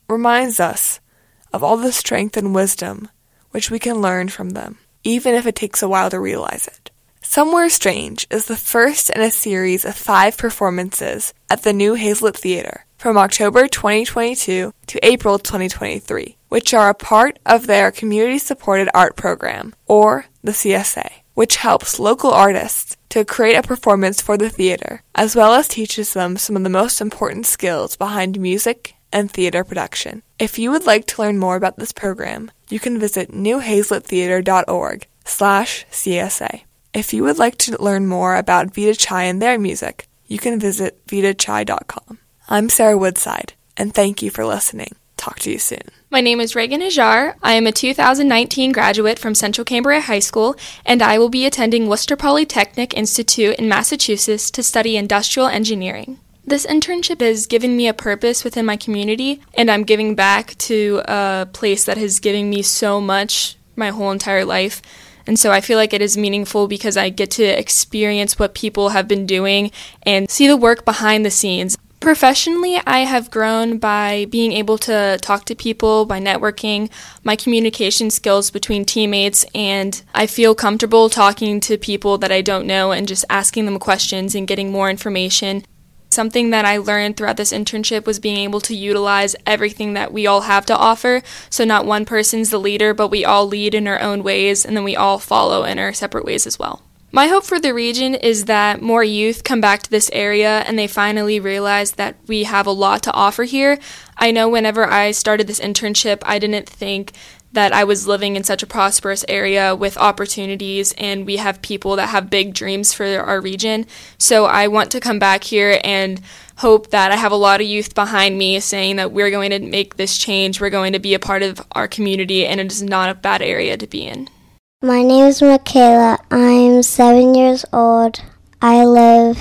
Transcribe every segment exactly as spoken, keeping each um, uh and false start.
reminds us of all the strength and wisdom which we can learn from them, even if it takes a while to realize it. Somewhere Strange is the first in a series of five performances at the New Hazlet Theater from October twenty twenty-two to April twenty twenty-three, which are a part of their Community-Supported Art Program, or the C S A, which helps local artists to create a performance for the theater, as well as teaches them some of the most important skills behind music and theater production. If you would like to learn more about this program, you can visit new hazlet theater dot org slash C S A. If you would like to learn more about Vita Chai and their music, you can visit vita chai dot com. I'm Sarah Woodside, and thank you for listening. Talk to you soon. My name is Reagan Ajar. I am a two thousand nineteen graduate from Central Cambria High School, and I will be attending Worcester Polytechnic Institute in Massachusetts to study industrial engineering. This internship has given me a purpose within my community, and I'm giving back to a place that has given me so much my whole entire life. And so I feel like it is meaningful because I get to experience what people have been doing and see the work behind the scenes. Professionally, I have grown by being able to talk to people, by networking, my communication skills between teammates, and I feel comfortable talking to people that I don't know and just asking them questions and getting more information. Something that I learned throughout this internship was being able to utilize everything that we all have to offer. So not one person's the leader, but we all lead in our own ways, and then we all follow in our separate ways as well. My hope for the region is that more youth come back to this area and they finally realize that we have a lot to offer here. I know whenever I started this internship, I didn't think that I was living in such a prosperous area with opportunities, and we have people that have big dreams for our region. So I want to come back here and hope that I have a lot of youth behind me saying that we're going to make this change, we're going to be a part of our community, and it is not a bad area to be in. My name is Michaela. I'm seven years old. I live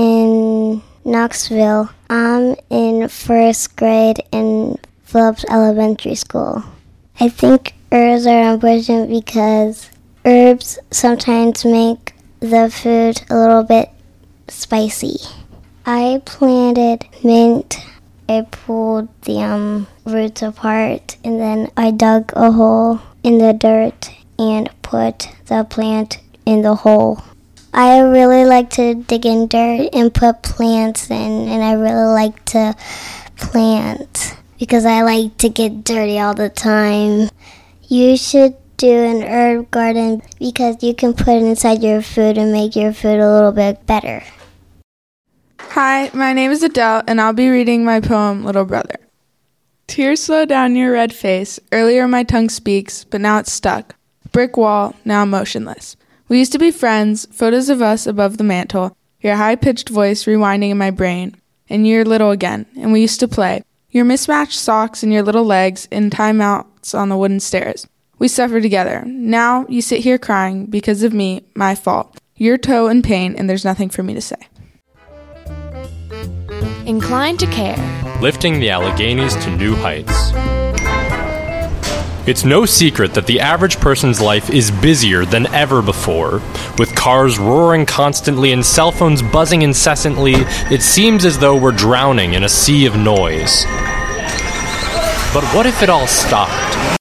in Knoxville. I'm in first grade in Phillips Elementary School. I think herbs are important because herbs sometimes make the food a little bit spicy. I planted mint. I pulled the um, roots apart, and then I dug a hole in the dirt and put the plant in the hole. I really like to dig in dirt and put plants in, and I really like to plant because I like to get dirty all the time. You should do an herb garden because you can put it inside your food and make your food a little bit better. Hi, my name is Adele, and I'll be reading my poem, Little Brother. Tears slow down your red face. Earlier my tongue speaks, but now it's stuck. Brick wall, now motionless. We used to be friends, photos of us above the mantle, your high-pitched voice rewinding in my brain. And you're little again, and we used to play. Your mismatched socks and your little legs in timeouts on the wooden stairs. We suffered together. Now you sit here crying because of me, my fault. Your toe in pain, and there's nothing for me to say. Inclined to care. Lifting the Alleghenies to new heights. It's no secret that the average person's life is busier than ever before. With cars roaring constantly and cell phones buzzing incessantly, it seems as though we're drowning in a sea of noise. But what if it all stopped?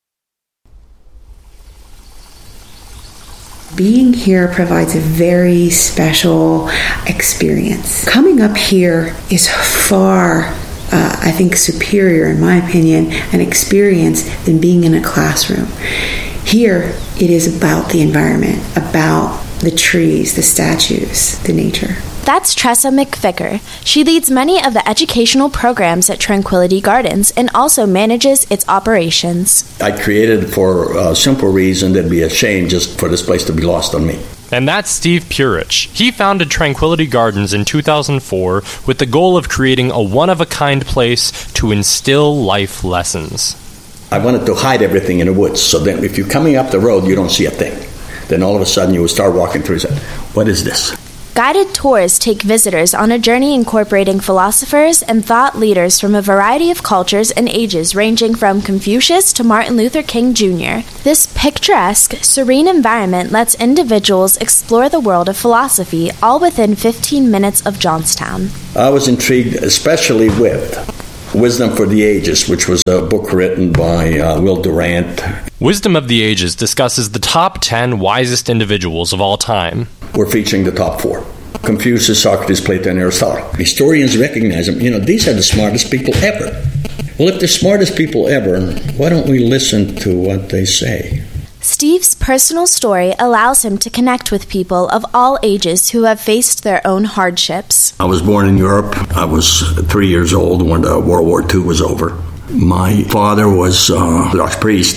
Being here provides a very special experience. Coming up here is far Uh, I think superior, in my opinion, an experience than being in a classroom. Here, it is about the environment, about the trees, the statues, the nature. That's Tressa McVicker. She leads many of the educational programs at Tranquility Gardens and also manages its operations. I created it for a simple reason. That'd be a shame just for this place to be lost on me. And that's Steve Purich. He founded Tranquility Gardens in two thousand four with the goal of creating a one-of-a-kind place to instill life lessons. I wanted to hide everything in the woods, so then if you're coming up the road, you don't see a thing. Then all of a sudden you will start walking through and say, what is this? Guided tours take visitors on a journey incorporating philosophers and thought leaders from a variety of cultures and ages ranging from Confucius to Martin Luther King Junior This picturesque, serene environment lets individuals explore the world of philosophy all within fifteen minutes of Johnstown. I was intrigued especially with Wisdom for the Ages, which was a book written by uh, Will Durant. Wisdom of the Ages discusses the top ten wisest individuals of all time. We're featuring the top four. Confucius, Socrates, Plato, and Aristotle. Historians recognize them. You know, these are the smartest people ever. Well, if they're smartest people ever, why don't we listen to what they say? Steve's personal story allows him to connect with people of all ages who have faced their own hardships. I was born in Europe. I was three years old when the World War Two was over. My father was a Orthodox priest,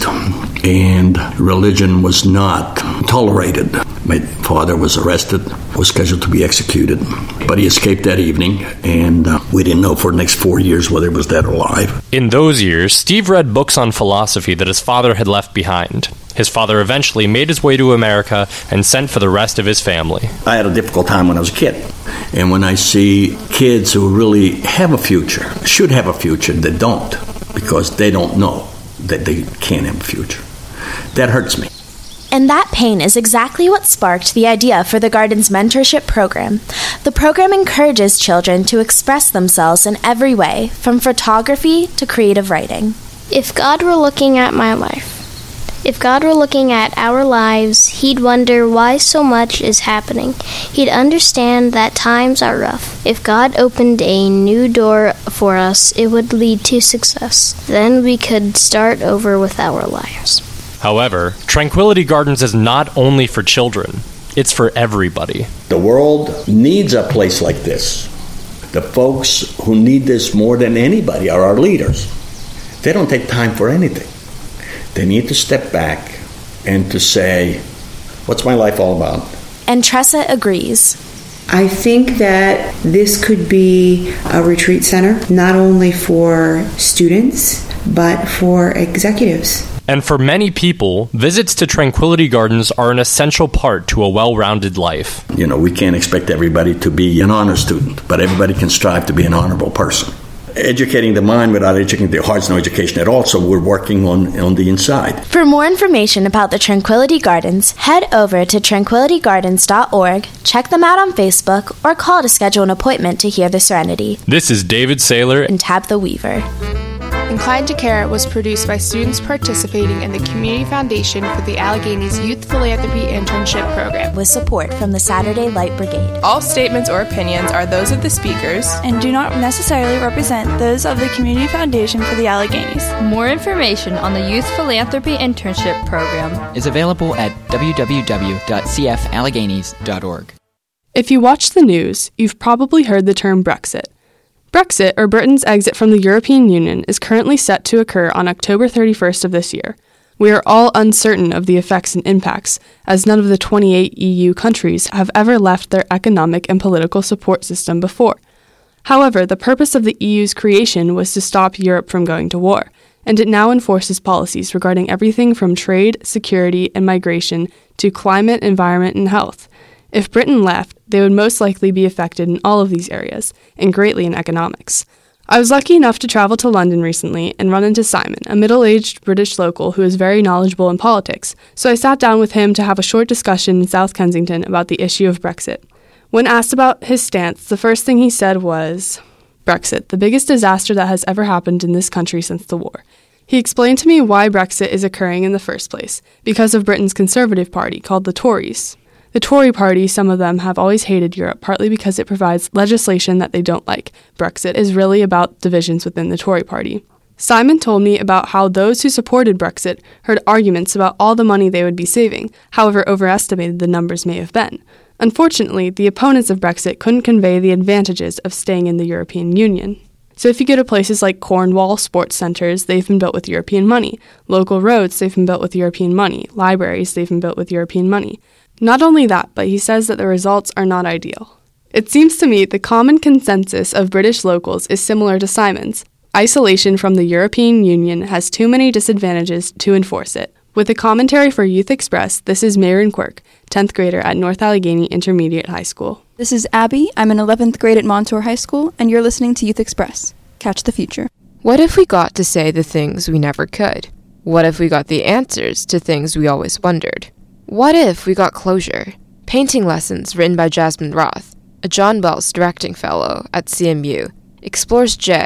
and religion was not tolerated. My father was arrested, was scheduled to be executed, but he escaped that evening, and uh, we didn't know for the next four years whether he was dead or alive. In those years, Steve read books on philosophy that his father had left behind. His father eventually made his way to America and sent for the rest of his family. I had a difficult time when I was a kid. And when I see kids who really have a future, should have a future, that don't, because they don't know that they can't have a future, that hurts me. And that pain is exactly what sparked the idea for the Garden's mentorship program. The program encourages children to express themselves in every way, from photography to creative writing. If God were looking at my life, if God were looking at our lives, he'd wonder why so much is happening. He'd understand that times are rough. If God opened a new door for us, it would lead to success. Then we could start over with our lives. However, Tranquility Gardens is not only for children, it's for everybody. The world needs a place like this. The folks who need this more than anybody are our leaders. They don't take time for anything. They need to step back and to say, what's my life all about? And Tressa agrees. I think that this could be a retreat center, not only for students, but for executives. And for many people, visits to Tranquility Gardens are an essential part to a well-rounded life. You know, we can't expect everybody to be an honor student, but everybody can strive to be an honorable person. Educating the mind without educating the heart is no education at all, so we're working on, on the inside. For more information about the Tranquility Gardens, head over to tranquility gardens dot org, check them out on Facebook, or call to schedule an appointment to hear the Serenity. This is David Saylor and Tabitha Weaver. Inclined to Care was produced by students participating in the Community Foundation for the Alleghenies Youth Philanthropy Internship Program, with support from the Saturday Light Brigade. All statements or opinions are those of the speakers and do not necessarily represent those of the Community Foundation for the Alleghenies. More information on the Youth Philanthropy Internship Program is available at w w w dot c f alleghenies dot org. If you watch the news, you've probably heard the term Brexit. Brexit, or Britain's exit from the European Union, is currently set to occur on October thirty-first of this year. We are all uncertain of the effects and impacts, as none of the twenty-eight E U countries have ever left their economic and political support system before. However, the purpose of the E U's creation was to stop Europe from going to war, and it now enforces policies regarding everything from trade, security, and migration to climate, environment, and health. If Britain left, they would most likely be affected in all of these areas, and greatly in economics. I was lucky enough to travel to London recently and run into Simon, a middle-aged British local who is very knowledgeable in politics, so I sat down with him to have a short discussion in South Kensington about the issue of Brexit. When asked about his stance, the first thing he said was, "Brexit, the biggest disaster that has ever happened in this country since the war." He explained to me why Brexit is occurring in the first place, because of Britain's Conservative Party, called the Tories. The Tory party, some of them, have always hated Europe, partly because it provides legislation that they don't like. Brexit is really about divisions within the Tory party. Simon told me about how those who supported Brexit heard arguments about all the money they would be saving, however overestimated the numbers may have been. Unfortunately, the opponents of Brexit couldn't convey the advantages of staying in the European Union. So if you go to places like Cornwall sports centres, they've been built with European money. Local roads, they've been built with European money. Libraries, they've been built with European money. Not only that, but he says that the results are not ideal. It seems to me the common consensus of British locals is similar to Simon's. Isolation from the European Union has too many disadvantages to enforce it. With a commentary for Youth Express, this is Mayron Quirk, tenth grader at North Allegheny Intermediate High School. This is Abby. I'm in eleventh grade at Montour High School, and you're listening to Youth Express. Catch the future. What if we got to say the things we never could? What if we got the answers to things we always wondered? What if we got closure? Painting lessons written by Jasmine Roth, a John Wells directing fellow at C M U, explores Jay,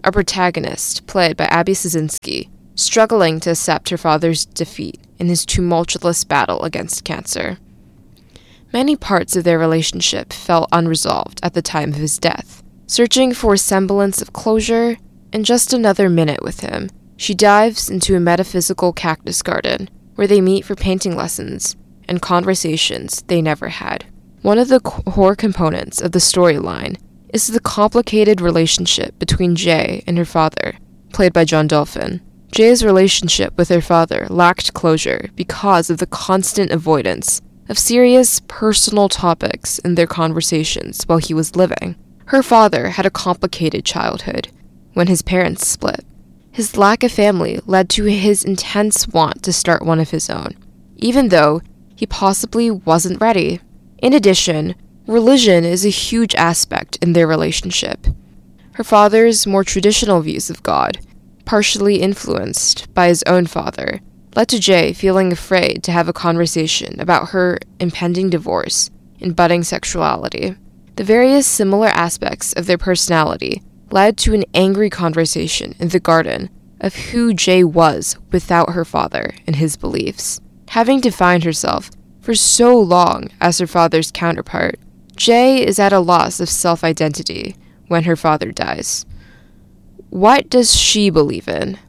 our protagonist, played by Abby Szynski, struggling to accept her father's defeat in his tumultuous battle against cancer. Many parts of their relationship felt unresolved at the time of his death. Searching for a semblance of closure and just another minute with him, she dives into a metaphysical cactus garden where they meet for painting lessons and conversations they never had. One of the core components of the storyline is the complicated relationship between Jay and her father, played by John Dolphin. Jay's relationship with her father lacked closure because of the constant avoidance of serious personal topics in their conversations while he was living. Her father had a complicated childhood when his parents split. His lack of family led to his intense want to start one of his own, even though he possibly wasn't ready. In addition, religion is a huge aspect in their relationship. Her father's more traditional views of God, partially influenced by his own father, led to Jay feeling afraid to have a conversation about her impending divorce and budding sexuality. The various similar aspects of their personality led to an angry conversation in the garden of who Jay was without her father and his beliefs. Having defined herself for so long as her father's counterpart, Jay is at a loss of self-identity when her father dies. What does she believe in?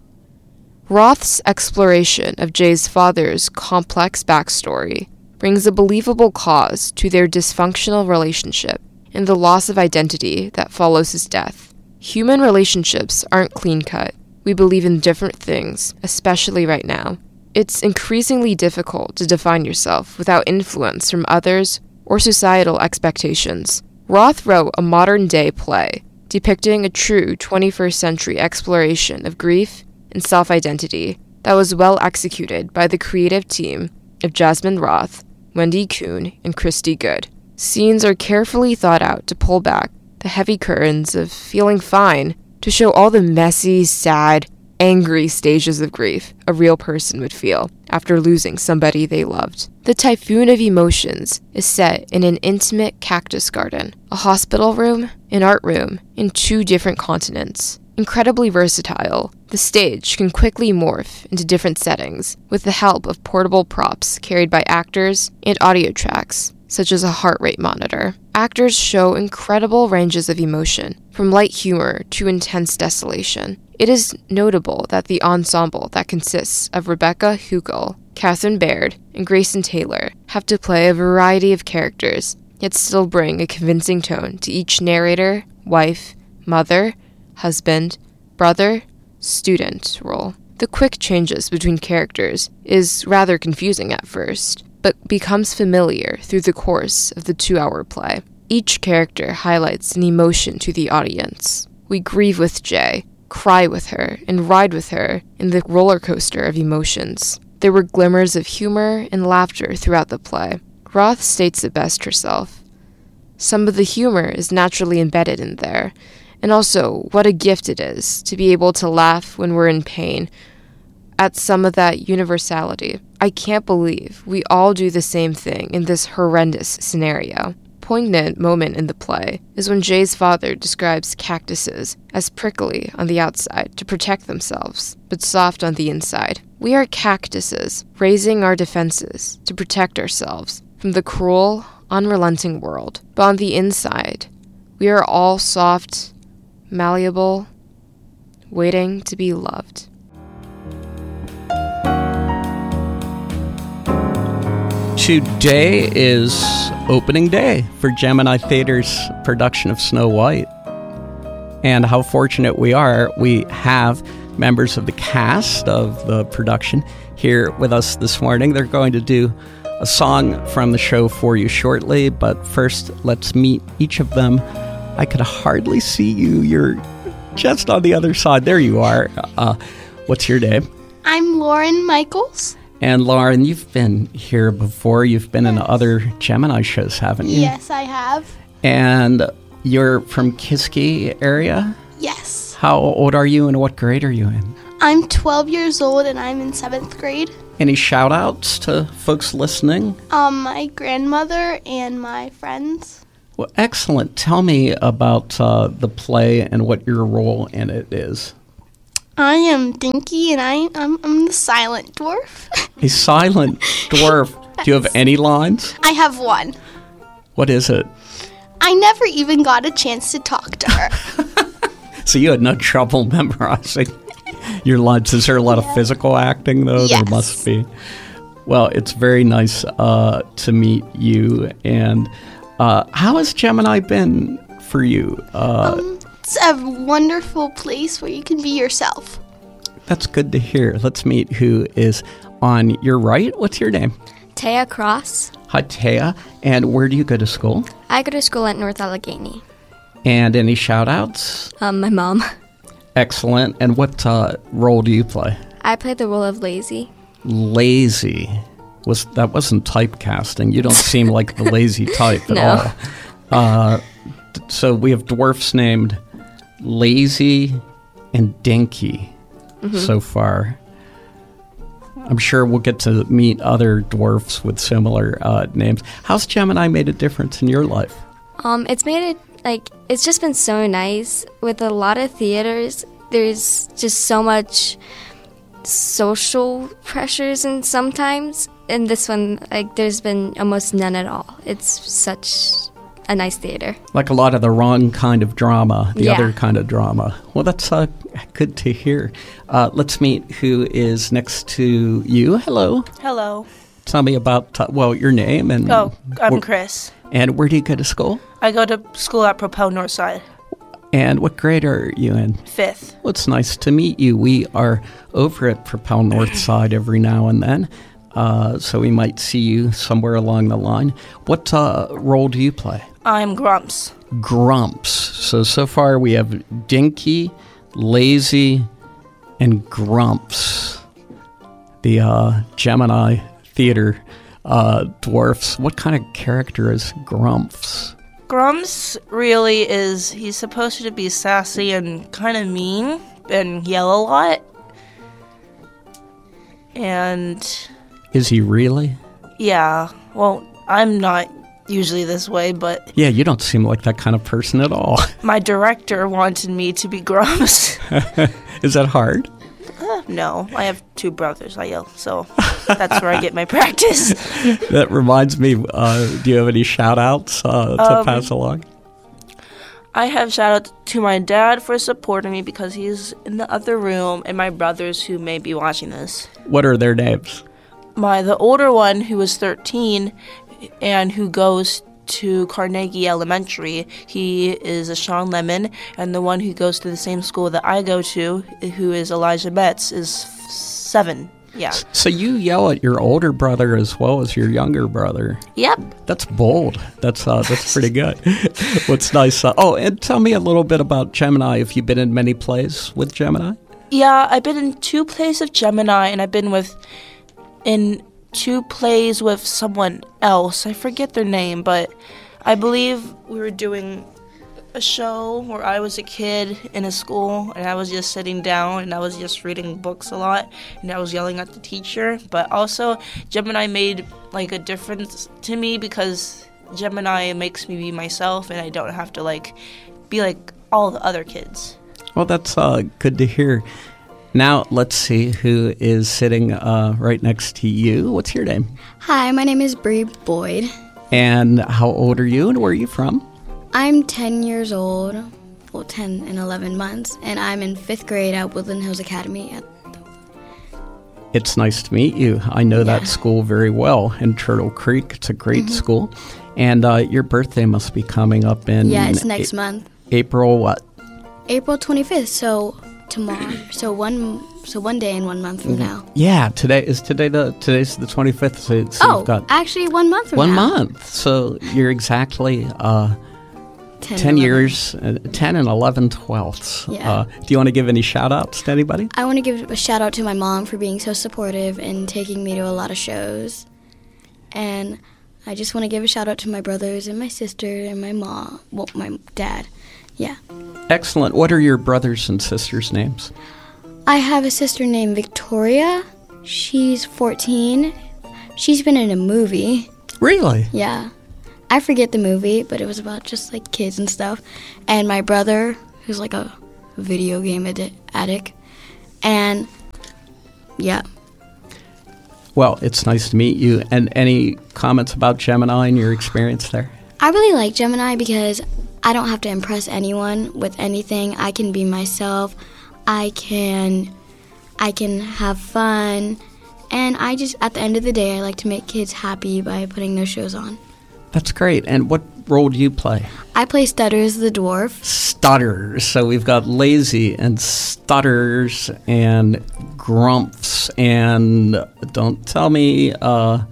Roth's exploration of Jay's father's complex backstory brings a believable cause to their dysfunctional relationship and the loss of identity that follows his death. Human relationships aren't clean-cut. We believe in different things, especially right now. It's increasingly difficult to define yourself without influence from others or societal expectations. Roth wrote a modern-day play depicting a true twenty-first century exploration of grief and self-identity that was well executed by the creative team of Jasmine Roth, Wendy Kuhn, and Christy Good. Scenes are carefully thought out to pull back the heavy curtains of feeling fine to show all the messy, sad, angry stages of grief a real person would feel after losing somebody they loved. The typhoon of emotions is set in an intimate cactus garden, a hospital room, an art room, in two different continents. Incredibly versatile, the stage can quickly morph into different settings with the help of portable props carried by actors and audio tracks, such as a heart rate monitor. Actors show incredible ranges of emotion, from light humor to intense desolation. It is notable that the ensemble that consists of Rebecca Hugel, Catherine Baird, and Grayson Taylor have to play a variety of characters, yet still bring a convincing tone to each narrator, wife, mother, husband, brother, student role. The quick changes between characters is rather confusing at first, but becomes familiar through the course of the two-hour play. Each character highlights an emotion to the audience. We grieve with Jay, cry with her, and ride with her in the roller coaster of emotions. There were glimmers of humor and laughter throughout the play. Roth states it best herself. Some of the humor is naturally embedded in there, and also what a gift it is to be able to laugh when we're in pain at some of that universality. I can't believe we all do the same thing in this horrendous scenario. Poignant moment in the play is when Jay's father describes cactuses as prickly on the outside to protect themselves, but soft on the inside. We are cactuses, raising our defenses to protect ourselves from the cruel, unrelenting world. But on the inside, we are all soft, malleable, waiting to be loved. Today is opening day for Gemini Theater's production of Snow White. And how fortunate we are, we have members of the cast of the production here with us this morning. They're going to do a song from the show for you shortly, but first let's meet each of them. I could hardly see you. You're just on the other side. There you are. Uh, what's your name? I'm Lauren Michaels. And Lauren, you've been here before. You've been yes. in other Gemini shows, haven't you? Yes, I have. And you're from Kiski area? Yes. How old are you and what grade are you in? I'm twelve years old and I'm in seventh grade. Any shout outs to folks listening? Um, my grandmother and my friends. Well, excellent. Tell me about uh, the play and what your role in it is. I am Dinky, and I, I'm, I'm the silent dwarf. A silent dwarf. Do you have any lines? I have one. What is it? I never even got a chance to talk to her. So you had no trouble memorizing your lines. Is there a lot of physical acting, though? Yes. There must be. Well, it's very nice uh, to meet you. And uh, how has Gemini been for you? Uh, um, it's a wonderful place where you can be yourself. That's good to hear. Let's meet who is on your right. What's your name? Taya Cross. Hi, Taya. And where do you go to school? I go to school at North Allegheny. And any shout-outs? Um, my mom. Excellent. And what uh, role do you play? I play the role of Lazy. Lazy. Was that wasn't typecasting. You don't seem like the lazy type at No. all. Uh, so we have dwarfs named Lazy and Dinky Mhm. so far. I'm sure we'll get to meet other dwarfs with similar uh, names. How's Gemini made a difference in your life? Um, it's made it, like, it's just been so nice. With a lot of theaters, there's just so much social pressures and sometimes. In this one, like, there's been almost none at all. It's such a nice theater. Like a lot of the wrong kind of drama, the Yeah. other kind of drama. Well, that's uh, good to hear. Uh, let's meet who is next to you. Hello. Hello. Tell me about, uh, well, your name and... Oh, I'm wh- Chris. And where do you go to school? I go to school at Propel Northside. And what grade are you in? Fifth. Well, it's nice to meet you. We are over at Propel Northside every now and then, uh, so we might see you somewhere along the line. What uh, role do you play? I'm Grumps. Grumps. So, so far we have Dinky, Lazy, and Grumps. The uh, Gemini theater uh, dwarfs. What kind of character is Grumps? Grumps really is, he's supposed to be sassy and kind of mean and yell a lot. And Is he really? yeah, well, I'm not usually this way, but Yeah, you don't seem like that kind of person at all. my director wanted me to be Grumps. Is that hard? Uh, no, I have two brothers, I yell, so that's where I get my practice. That reminds me, uh, do you have any shout-outs uh, to Um, pass along? I have shout out to my dad for supporting me because he's in the other room, and my brothers who may be watching this. What are their names? My the older one who is thirteen and who goes to Carnegie Elementary, he is a Sean Lemon, and the one who goes to the same school that I go to, who is Elijah Betts, is f- seven. Yeah. So you yell at your older brother as well as your younger brother. Yep. That's bold. That's uh, that's pretty good. What's nice? Uh, oh, and tell me a little bit about Gemini. Have you been in many plays with Gemini? Yeah, I've been in two plays of Gemini, and I've been with in two plays with someone else. I forget their name, but I believe we were doing a show where I was a kid in a school, and I was just sitting down, and I was just reading books a lot, and I was yelling at the teacher. But also, Gemini made like a difference to me because Gemini makes me be myself, and I don't have to like be like all the other kids. Well, that's uh, good to hear. Now, let's see who is sitting uh, right next to you. What's your name? Hi, my name is Bree Boyd. And how old are you, and where are you from? I'm ten years old, well, ten and eleven months, and I'm in fifth grade at Woodland Hills Academy. At It's nice to meet you. I know that school very well in Turtle Creek. It's a great Mhm. school. And uh, your birthday must be coming up in... Yeah, it's next month. April what? April twenty-fifth, so tomorrow, so one, so one day and one month from now. Yeah, today is today the today's the twenty-fifth. So, so oh, you've got actually one month from one now. month. So you're exactly uh, ten, ten eleven. years, uh, ten and eleven twelfths. Yeah. Uh, do you want to give any shout outs to anybody? I want to give a shout out to my mom for being so supportive and taking me to a lot of shows. And I just want to give a shout out to my brothers and my sister and my mom, well, my dad. Yeah. Excellent. What are your brothers and sisters' names? I have a sister named Victoria. She's fourteen. She's been in a movie. Really? Yeah. I forget the movie, but it was about just like kids and stuff. And my brother, who's like a video game adi- addict, and yeah. Well, it's nice to meet you. And any comments about Gemini and your experience there? I really like Gemini because I don't have to impress anyone with anything. I can be myself. I can, I can have fun. And I just, at the end of the day, I like to make kids happy by putting those shows on. That's great. And what role do you play? I play Stutters the dwarf. Stutters. So we've got Lazy and Stutters and Grumps and don't tell me uh,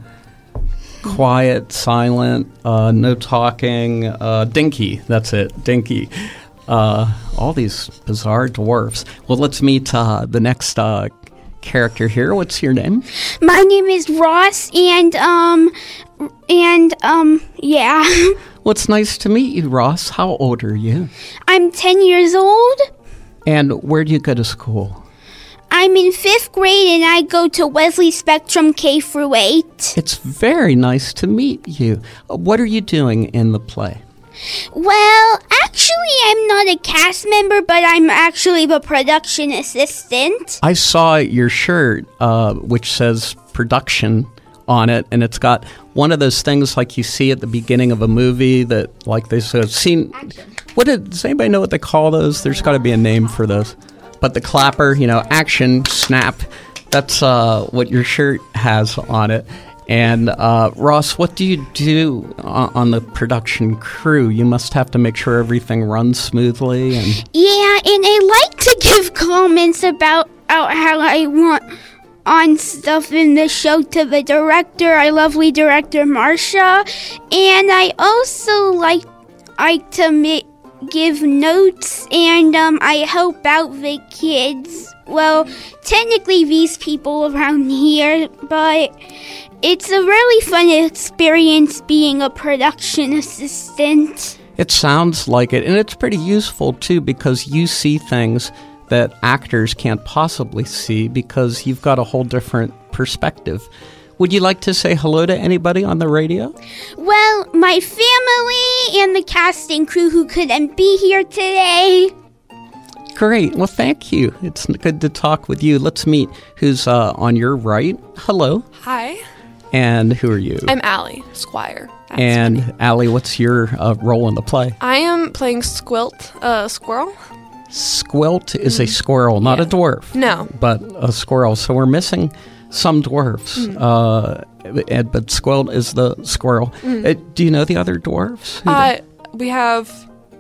quiet, silent, uh, no talking, uh, Dinky. That's it, Dinky. Uh, all these bizarre dwarfs. Well, let's meet uh, the next uh, character here. What's your name? My name is Ross, and um, and um, yeah. Well, it's nice to meet you, Ross. How old are you? I'm ten years old. And where do you go to school? I'm in fifth grade, and I go to Wesley Spectrum K through eight. It's very nice to meet you. Uh, what are you doing in the play? Well, actually, I'm not a cast member, but I'm actually the production assistant. I saw your shirt, uh, which says production on it, and it's got one of those things like you see at the beginning of a movie that, like, they said, seen. What did, does anybody know what they call those? There's got to be a name for those. But the clapper, you know, action, snap, that's uh, what your shirt has on it. And uh, Ross, what do you do on, on the production crew? You must have to make sure everything runs smoothly. And yeah, and I like to give comments about, about how I want on stuff in the show to the director, our lovely director Marsha. And I also like, like to make, give notes, and um, I help out the kids. Well, technically these people around here, but it's a really fun experience being a production assistant. It sounds like it, and it's pretty useful, too, because you see things that actors can't possibly see because you've got a whole different perspective. Would you like to say hello to anybody on the radio? Well, my family and the casting crew who couldn't be here today. Great. Well, thank you. It's good to talk with you. Let's meet who's uh, on your right. Hello. Hi. And who are you? I'm Allie, Squire. That's and funny. Allie, what's your uh, role in the play? I am playing Squilt, a uh, squirrel. Squilt is mm. a squirrel, not yeah. a dwarf. No. But a squirrel. So we're missing some dwarfs. Mm. Uh, and, but Squilt is the squirrel. Mm. Uh, do you know the other dwarfs? Uh, we have...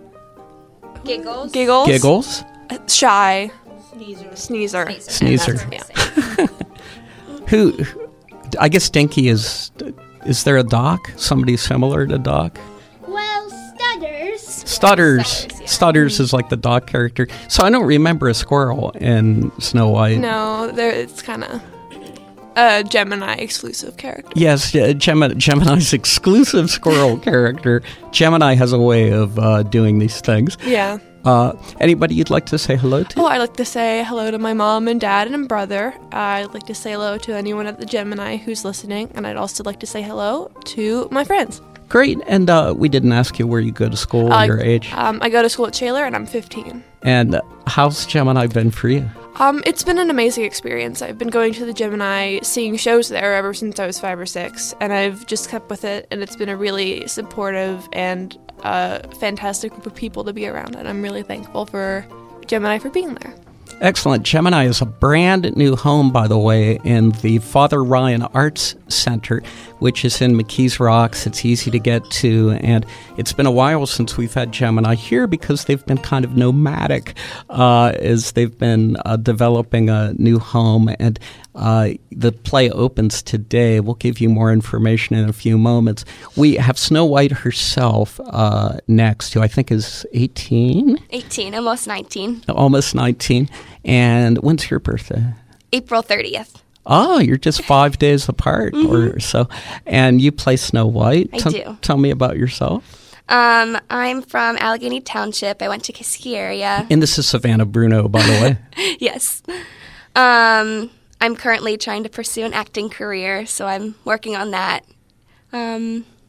Giggles. Giggles. Giggles. Uh, Shy. Sneezer. Sneezer. Sneezer. Yeah. who... I guess Dinky is... Is there a Doc? Somebody similar to Doc? Well, Stutters. Stutters. Stutters, yeah. Stutters is like the Doc character. So I don't remember a squirrel in Snow White. No, there it's kind of a Gemini exclusive character. Yes, uh, Gem- Gemini's exclusive squirrel character. Gemini has a way of uh, doing these things. Yeah. Uh, anybody you'd like to say hello to? Oh, I'd like to say hello to my mom and dad and brother. Uh, I'd like to say hello to anyone at the Gemini who's listening. And I'd also like to say hello to my friends. Great. And uh, we didn't ask you where you go to school, uh, your age. Um, I go to school at Shaler, and I'm fifteen. And how's Gemini been for you? Um, it's been an amazing experience. I've been going to the Gemini, seeing shows there ever since I was five or six. And I've just kept with it. And it's been a really supportive and uh, fantastic group of people to be around. And I'm really thankful for Gemini for being there. Excellent. Gemini is a brand new home, by the way, in the Father Ryan Arts Center, which is in McKees Rocks. It's easy to get to, and it's been a while since we've had Gemini here because they've been kind of nomadic uh, as they've been uh, developing a new home. And uh, the play opens today. We'll give you more information in a few moments. We have Snow White herself uh, next, who I think is eighteen? eighteen, almost nineteen. Almost nineteen. And when's your birthday? April thirtieth. Oh, you're just five days apart mm-hmm. or so. And you play Snow White. I T- do. Tell me about yourself. Um, I'm from Allegheny Township. I went to Kiski area. And this is Savannah Bruno, by the way. Yes. Um, I'm currently trying to pursue an acting career, so I'm working on that. Um,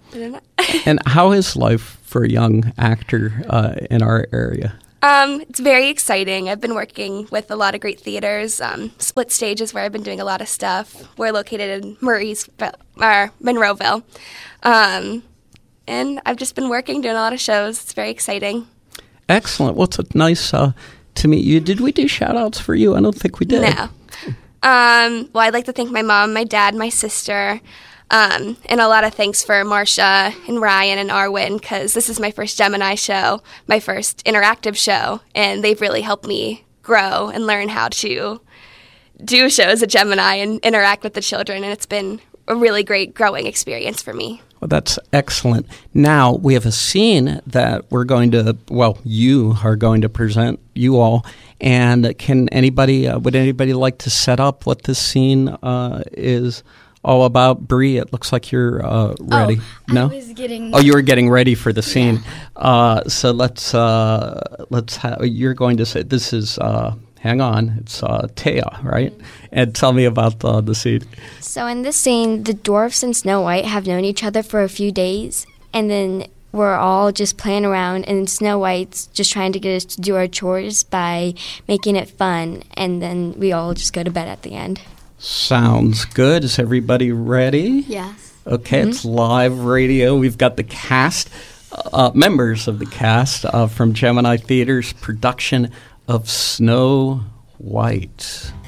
I don't know. And how is life for a young actor uh, in our area? Um, it's very exciting. I've been working with a lot of great theaters. Um, Split Stage is where I've been doing a lot of stuff. We're located in Murraysville, or Monroeville. Um, and I've just been working, doing a lot of shows. It's very exciting. Excellent. Well, it's nice uh, to meet you. Did we do shout-outs for you? I don't think we did. No. Um, well, I'd like to thank my mom, my dad, my sister, um, and a lot of thanks for Marcia and Ryan and Arwen, because this is my first Gemini show, my first interactive show, and they've really helped me grow and learn how to do shows at Gemini and interact with the children, and it's been a really great growing experience for me. Well, that's excellent. Now, we have a scene that we're going to, well, you are going to present, you all. And can anybody, uh, would anybody like to set up what this scene uh, is all about? Bree, it looks like you're uh, ready. Oh, no? I was getting... Oh, you were getting ready for the scene. Yeah. Uh, so let's, uh, let's ha- you're going to say, this is, uh, hang on, it's uh, Taya, right? Mm-hmm. And tell me about uh, the scene. So in this scene, the dwarfs and Snow White have known each other for a few days, and then we're all just playing around, and Snow White's just trying to get us to do our chores by making it fun, and then we all just go to bed at the end. Sounds good. Is everybody ready? Yes. Okay, Mm-hmm. It's live radio. We've got the cast, uh, members of the cast uh, from Gemini Theater's production of Snow White.